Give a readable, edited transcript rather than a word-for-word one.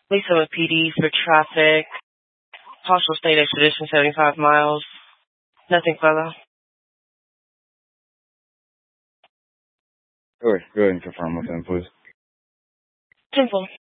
Lisa with PD for traffic. Partial state expedition, 75 miles. Nothing further. Go ahead and confirm with them, please. 10-4.